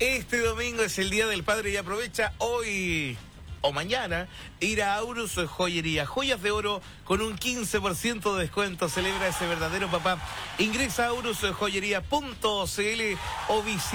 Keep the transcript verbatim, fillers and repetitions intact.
Este domingo es el Día del Padre y aprovecha hoy o mañana ir a Aurus Joyería. Joyas de oro con un quince por ciento de descuento. Celebra ese verdadero papá. Ingresa a aurus joyería punto c l o visita